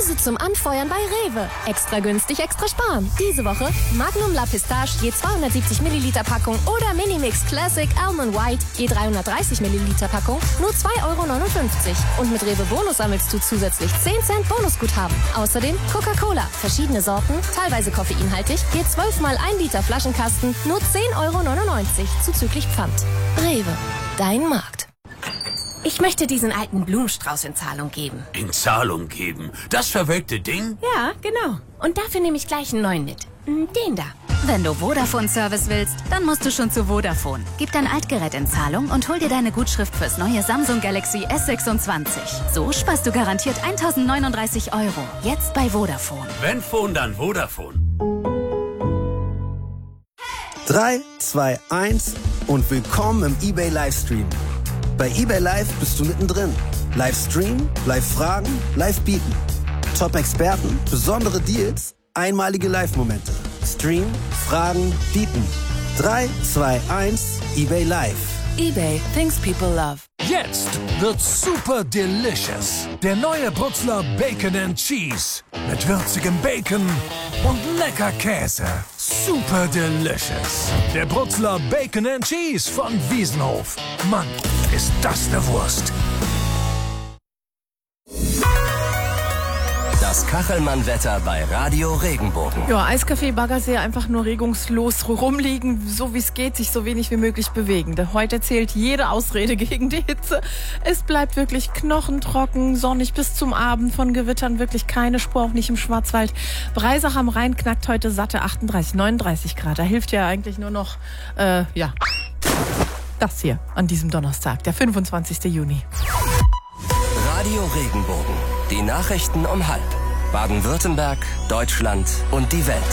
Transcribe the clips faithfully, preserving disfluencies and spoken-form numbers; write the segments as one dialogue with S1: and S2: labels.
S1: Diese zum Anfeuern bei Rewe. Extra günstig, extra sparen. Diese Woche Magnum La Pistache je zweihundertsiebzig Milliliter Packung oder Minimix Classic Almond White je dreihundertdreißig Milliliter Packung nur zwei Euro neunundfünfzig. Und mit Rewe Bonus sammelst du zusätzlich zehn Cent Bonusguthaben. Außerdem Coca-Cola, verschiedene Sorten, teilweise koffeinhaltig, je zwölf mal ein Liter Flaschenkasten nur zehn Euro neunundneunzig zuzüglich Pfand. Rewe, dein Markt. Ich möchte diesen alten Blumenstrauß in Zahlung geben.
S2: In Zahlung geben? Das verwelkte Ding?
S1: Ja, genau. Und dafür nehme ich gleich einen neuen mit. Den da.
S3: Wenn du Vodafone-Service willst, dann musst du schon zu Vodafone. Gib dein Altgerät in Zahlung und hol dir deine Gutschrift fürs neue Samsung Galaxy S sechsundzwanzig. So sparst du garantiert eintausendneununddreißig Euro. Jetzt bei Vodafone.
S2: Wenn Phone, dann Vodafone.
S4: drei, zwei, eins und willkommen im eBay Livestream. Bei eBay Live bist du mittendrin. Livestream, Live-Fragen, Live-Bieten. Top-Experten, besondere Deals, einmalige Live-Momente. Stream, Fragen, Bieten. drei, zwei, eins, eBay Live.
S1: eBay, things people love.
S5: Jetzt wird's super delicious. Der neue Brutzler Bacon and Cheese. Mit würzigem Bacon und lecker Käse. Super delicious. Der Brutzler Bacon and Cheese von Wiesenhof. Mann, ist das eine Wurst.
S6: Das Kachelmann-Wetter bei Radio Regenbogen.
S7: Ja, Eiskaffee, Baggersee, einfach nur regungslos rumliegen, so wie es geht, sich so wenig wie möglich bewegen. Heute zählt jede Ausrede gegen die Hitze. Es bleibt wirklich knochentrocken, sonnig bis zum Abend, von Gewittern wirklich keine Spur, auch nicht im Schwarzwald. Breisach am Rhein knackt heute satte achtunddreißig, neununddreißig Grad. Da hilft ja eigentlich nur noch, äh, ja, das hier an diesem Donnerstag, der fünfundzwanzigsten Juni.
S6: Radio Regenbogen. Die Nachrichten um halb. Baden-Württemberg, Deutschland und die Welt.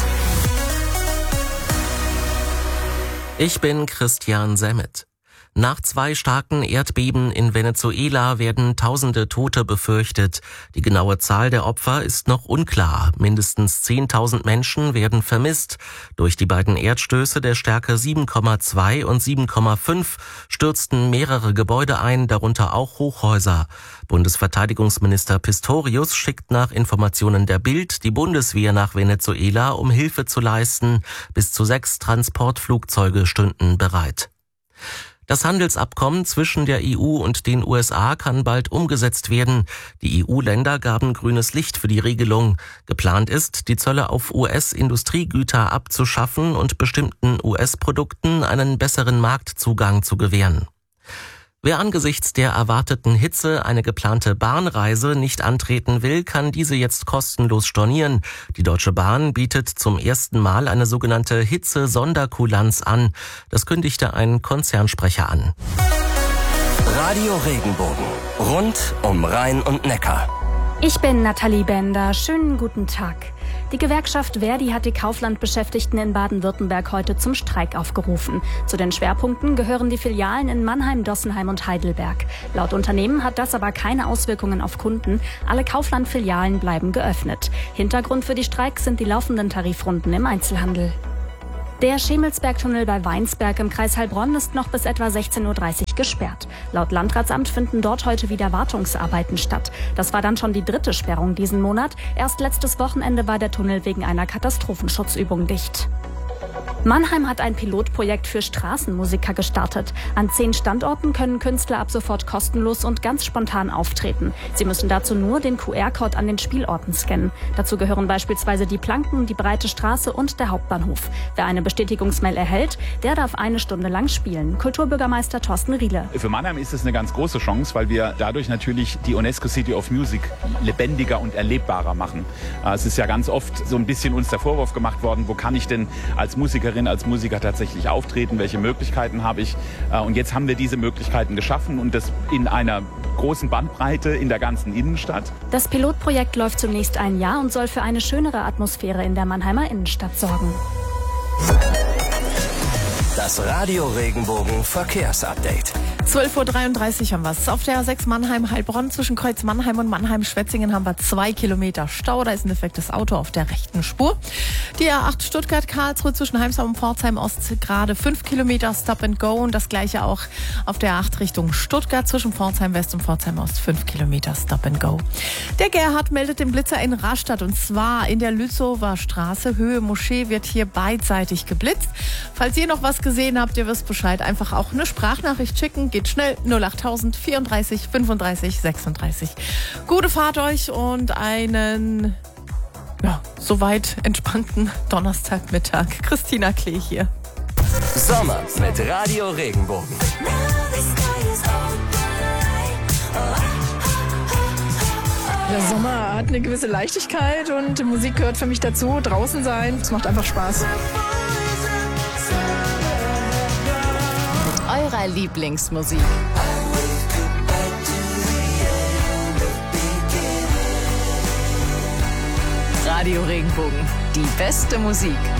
S8: Ich bin Christian Semmet. Nach zwei starken Erdbeben in Venezuela werden tausende Tote befürchtet. Die genaue Zahl der Opfer ist noch unklar. Mindestens zehntausend Menschen werden vermisst. Durch die beiden Erdstöße der Stärke sieben Komma zwei und sieben Komma fünf stürzten mehrere Gebäude ein, darunter auch Hochhäuser. Bundesverteidigungsminister Pistorius schickt nach Informationen der Bild die Bundeswehr nach Venezuela, um Hilfe zu leisten. Bis zu sechs Transportflugzeuge stünden bereit. Das Handelsabkommen zwischen der E U und den U S A kann bald umgesetzt werden. Die E U-Länder gaben grünes Licht für die Regelung. Geplant ist, die Zölle auf U S-Industriegüter abzuschaffen und bestimmten U S-Produkten einen besseren Marktzugang zu gewähren. Wer angesichts der erwarteten Hitze eine geplante Bahnreise nicht antreten will, kann diese jetzt kostenlos stornieren. Die Deutsche Bahn bietet zum ersten Mal eine sogenannte Hitze-Sonderkulanz an. Das kündigte ein Konzernsprecher an.
S6: Radio Regenbogen. Rund um Rhein und Neckar.
S9: Ich bin Nathalie Bender. Schönen guten Tag. Die Gewerkschaft Verdi hat die Kauflandbeschäftigten in Baden-Württemberg heute zum Streik aufgerufen. Zu den Schwerpunkten gehören die Filialen in Mannheim, Dossenheim und Heidelberg. Laut Unternehmen hat das aber keine Auswirkungen auf Kunden. Alle Kaufland-Filialen bleiben geöffnet. Hintergrund für die Streiks sind die laufenden Tarifrunden im Einzelhandel. Der Schemelsbergtunnel bei Weinsberg im Kreis Heilbronn ist noch bis etwa sechzehn Uhr dreißig gesperrt. Laut Landratsamt finden dort heute wieder Wartungsarbeiten statt. Das war dann schon die dritte Sperrung diesen Monat. Erst letztes Wochenende war der Tunnel wegen einer Katastrophenschutzübung dicht. Mannheim hat ein Pilotprojekt für Straßenmusiker gestartet. An zehn Standorten können Künstler ab sofort kostenlos und ganz spontan auftreten. Sie müssen dazu nur den Q R-Code an den Spielorten scannen. Dazu gehören beispielsweise die Planken, die breite Straße und der Hauptbahnhof. Wer eine Bestätigungsmail erhält, der darf eine Stunde lang spielen. Kulturbürgermeister Thorsten Riele.
S10: Für Mannheim ist es eine ganz große Chance, weil wir dadurch natürlich die UNESCO City of Music lebendiger und erlebbarer machen. Es ist ja ganz oft so ein bisschen uns der Vorwurf gemacht worden, wo kann ich denn als Musikerin, als Musiker tatsächlich auftreten, welche Möglichkeiten habe ich. Und jetzt haben wir diese Möglichkeiten geschaffen und das in einer großen Bandbreite in der ganzen Innenstadt.
S9: Das Pilotprojekt läuft zunächst ein Jahr und soll für eine schönere Atmosphäre in der Mannheimer Innenstadt sorgen.
S6: Das Radio Regenbogen Verkehrsupdate.
S7: zwölf Uhr dreiunddreißig haben wir es. Auf der A sechs Mannheim-Heilbronn zwischen Kreuz Mannheim und Mannheim-Schwetzingen haben wir zwei Kilometer Stau. Da ist ein defektes Auto auf der rechten Spur. Die A acht Stuttgart-Karlsruhe zwischen Heimsau und Pforzheim-Ost gerade fünf Kilometer Stop and Go. Und das gleiche auch auf der A acht Richtung Stuttgart zwischen Pforzheim-West und Pforzheim-Ost fünf Kilometer Stop and Go. Der Gerhard meldet den Blitzer in Rastatt und zwar in der Lützower Straße. Höhe Moschee wird hier beidseitig geblitzt. Falls ihr noch was gesehen habt, ihr wisst Bescheid, einfach auch eine Sprachnachricht schicken. Geht schnell. null achttausend vierunddreißig fünfunddreißig sechsunddreißig. Gute Fahrt euch und einen, ja, soweit entspannten Donnerstagmittag. Christina Klee hier.
S6: Sommer mit Radio Regenbogen.
S11: Der Sommer hat eine gewisse Leichtigkeit und die Musik gehört für mich dazu. Draußen sein, es macht einfach Spaß.
S3: Eurer Lieblingsmusik. Radio Regenbogen, die beste Musik.